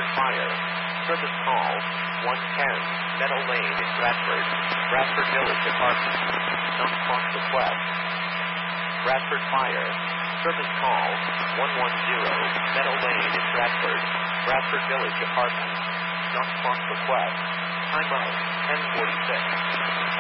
Bradford Fire. Service call 110 Meadow Lane in Bradford. Bradford Village Apartment. Non-response request. Bradford Fire. Service call 110 Meadow Lane in Bradford. Bradford Village Apartment. Non-response request. Time of 10:46.